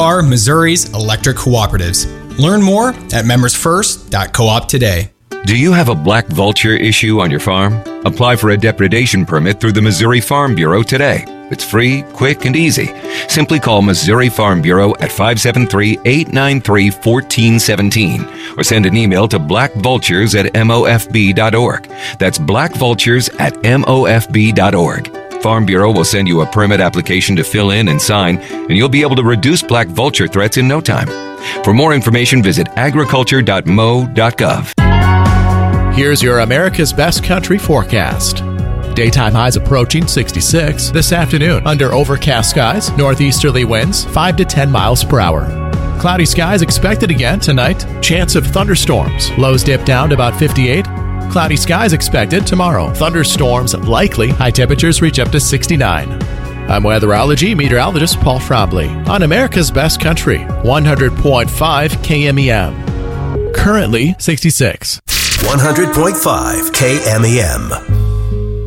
are Missouri's electric cooperatives. Learn more at membersfirst.coop today. Do you have a black vulture issue on your farm? Apply for a depredation permit through the Missouri Farm Bureau today. It's free, quick, and easy. Simply call Missouri Farm Bureau at 573-893-1417 or send an email to blackvultures@mofb.org. That's blackvultures@mofb.org. Farm Bureau will send you a permit application to fill in and sign, and you'll be able to reduce black vulture threats in no time. For more information, visit agriculture.mo.gov. Here's your America's Best Country forecast. Daytime highs approaching 66 this afternoon under overcast skies, northeasterly winds 5 to 10 miles per hour. Cloudy skies expected again tonight. Chance of thunderstorms. Lows dip down to about 58. Cloudy skies expected tomorrow. Thunderstorms likely. High temperatures reach up to 69. I'm weatherology meteorologist Paul Frobley on America's Best Country, 100.5 KMEM. Currently 66. 100.5 KMEM.